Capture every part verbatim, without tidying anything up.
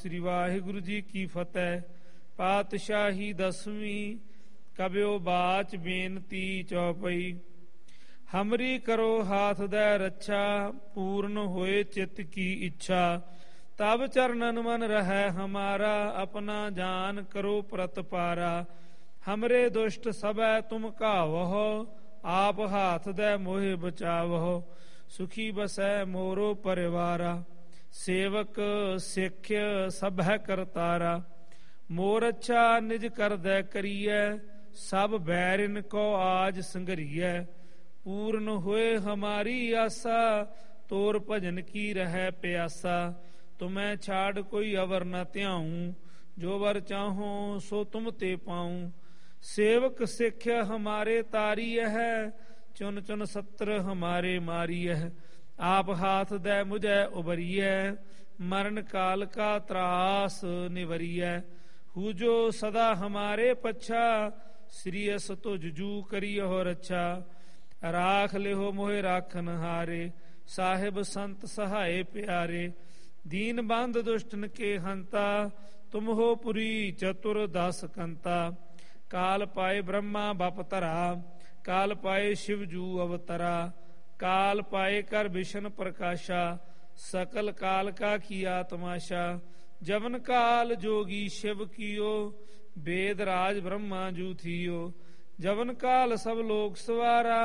ਸ੍ਰੀ ਵਾਹਿਗੁਰੂ ਜੀ ਕੀ ਫਤਿਹ। ਪਾਤਸ਼ਾਹੀ ਦਸਵੀਂ ਕਬਿਓ ਬਾਚ ਬੇਨਤੀ ਚੌਪਈ। ਹਮਰੀ ਕਰੋ ਹਾਥ ਦੈ ਰੱਛਾ, ਪੂਰਨ ਹੋਏ ਚਿਤ ਕੀ ਇੱਛਾ। ਤਬ ਚਰਨਨ ਮਨ ਰਹੈ ਹਮਾਰਾ, ਆਪਣਾ ਜਾਨ ਕਰੋ ਪ੍ਰਤਪਾਰਾ। ਹਮਰੇ ਦੁਸ਼ਟ ਸਭੈ ਤੁਮ ਘਾਵਹੁ, ਆਪ ਹਾਥ ਦੈ ਮੋਹਿ ਬਚਾਵਹੁ। ਸੁਖੀ ਬਸੈ ਮੋਰੋ ਪਰਿਵਾਰਾ, ਸੇਵਕ ਸਿੱਖ ਸਭੈ ਕਰਤਾਰਾ। ਮੋਰ ਅੱਛਾ ਨਿਜ ਕਰਦੈ ਕਰੀਐ, ਸਭ ਬੈਰਿਨ ਕੋ ਆਜ ਸੰਘਰੀਐ। ਪੂਰਨ ਹੋਏ ਹਮਾਰੀ ਆਸਾ, ਤੋਰ ਭਜਨ ਕੀ ਰਹਿ ਪਿਆਸਾ। ਤੁਮੈ ਛਾੜ ਕੋਈ ਅਵਰ ਨ ਧਿਆਊ, ਜੋ ਵਰ ਚਾਹੋ ਸੋ ਤੁਮ ਤੇ ਪਾਊ। ਸੇਵਕ ਸਿੱਖ ਹਮਾਰੇ ਤਾਰੀਐ ਹੈ, ਚੁਨ ਚੁਨ ਸੱਤਰ ਹਮਾਰੇ ਮਾਰੀਐ। ਆਪ ਹਾਥ ਦੈ ਮੁਝੈ ਉਬਰੀਐ, ਮਰਨ ਕਾਲ ਕਾ ਤਰਾਸ ਨਿਵਰੀਐ। ਹੂਜੋ ਸਦਾ ਹਮਾਰੇ ਪੱਛਾ, ਸ੍ਰੀ ਅਸ ਤੁਜ ਜੂ ਕਰੀਹੁ ਰੱਛਾ। ਰਾਖ ਲਿਹੋ ਮੋਹਿ ਰਾਖਨ ਹਾਰੇ, ਸਾਹਿਬ ਸੰਤ ਸਹਾਏ ਪਿਆਰੇ। ਦੀਨ ਬੰਧ ਦੁਸ਼ਟਨ ਕੇ ਹੰਤਾ, ਤੁਮ ਹੋ ਪੁਰੀ ਚਤੁਰ ਦਸ ਕੰਤਾ। ਕਾਲ ਪਾਏ ਬ੍ਰਹਮਾ ਬਪ ਧਰਾ, ਕਾਲ ਪਾਏ ਸ਼ਿਵ ਜੂ ਅਵਤਰਾ। ਕਾਲ ਪਾਏ ਕਰ ਵਿਸ਼ਨ ਪ੍ਰਕਾਸ਼ਾ, ਸਕਲ ਕਾਲ ਕਾ ਕੀਆ ਤਮਾਸ਼ਾ। ਜਵਨ ਕਾਲ ਜੋਗੀ शिव कियो, वेद राज ब्रह्मा जू थियो। जवन काल सब लोक सवारा,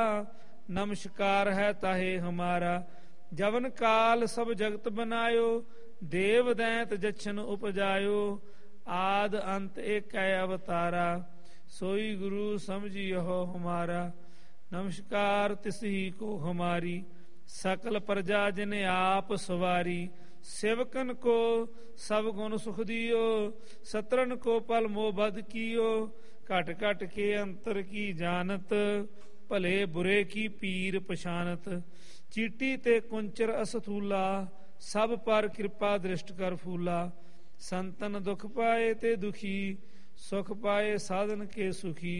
नमस्कार है ताहे हमारा। जवन काल सब जगत बनायो, देव दैत जछन उपजायो। आद अंत एक अवतारा, सोई गुरु समझियो हमारा। नमस्कार तिसही को हमारी, सकल प्रजा जिन आप सवारी। सेवकन को सब गुण सुख दियो, सत्रन को पल मोह बद कियो। घट घट के अंतर की जानत, भले बुरे की पीर पछानत। चीटी ते कुंचर असथूला, सब पर कृपा दृष्ट कर फूला। संतन दुख पाए ते दुखी, सुख पाए साधन के सुखी।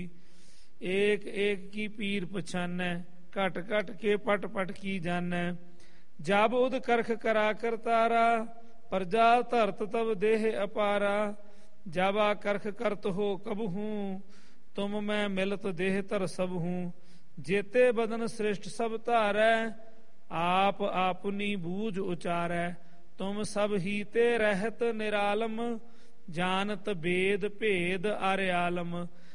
एक एक की पीर पछानै, घट घट के पट पट की जानै। जब उद करख करा कर तारा, प्रजा धरत तब देह अपारा। जाबा करख करत हो कब हूँ, तुम मैं मिलत देह तर सब हूँ। जेते बदन श्रेष्ठ सब धारै, आप आपनी बूझ उचारै। तुम सब ही ते रहत निरालम, जानत वेद भेद आर्यालम।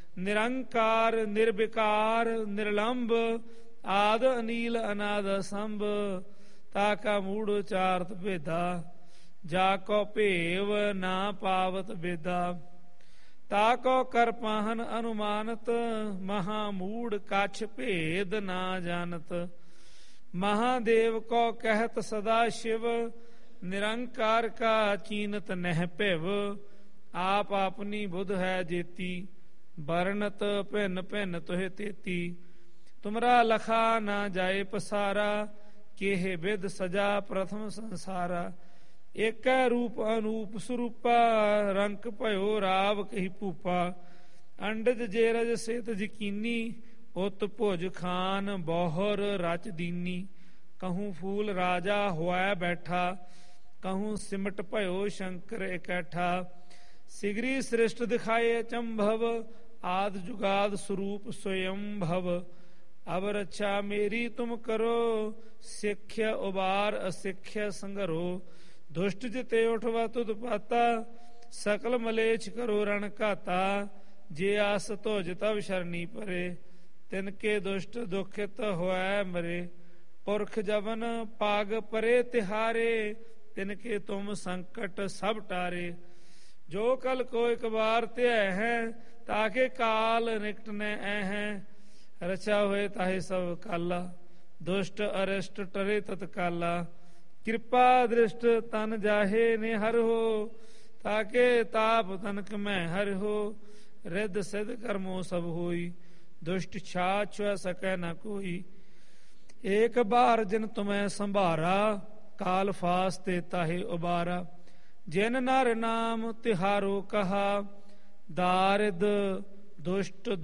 निरंकार निर्विकार निर्लंब, आद अनील अनाद संभ। ताका मूढ़ चारत भेदा, जाको भेव ना पावत बेदा। ताको कर पाहन अनुमानत, महामूढ़ कछ भेद ना जानत। महादेव को कहत सदा शिव, निरंकार का चीनत नह पिव। आप अपनी बुध है जेती, बरनत भिन्न भिन्न तुहे तेती। तुमरा लखा ना जाए पसारा, केहे विद सजा प्रथम संसारा। एक रूप अनूप स्वरूपा, रंक भयो राव कही भूपा। अंडज जेरज सेत यकीनी, उत भुज खान बौहर रच दीनी। कहूँ फूल राजा हुआ बैठा, कहूँ सिमट भयो शंकर इकट्ठा। सिगरी श्रेष्ठ दिखाए चंभव, आद जुगाद स्वरूप स्वयं भव। अब रक्षा मेरी तुम करो, सिख्य उबार असिख्य संगरो। दुष्ट जिते उठवा तुद पाता, सकल मलेच्छ करो रण घाता। जे आस तुझ तब शरणी परे, तिनके दुष्ट दुखित होए मरे। पुरख जवन पाग परे तिहारे, तिनके तुम संकट सब टारे। जो कल को एक बार त्याह है, ताके काल निकट न ऐ। रचा हुए ताहे सब काला, दुष्ट अरिष्ट टरे तत्काला। कृपा दृष्ट तन जाहे ने हर हो, ताके ताप तनक में हर हो। रिद सिद्ध कर्मो सब होई, दुष्ट छा छुआ सकै न कोई। एक बार जिन तुम्हें संभारा, काल फास्ते ताहे उबारा। जिन नर नाम तिहारो कहा, दारिद दुष्ट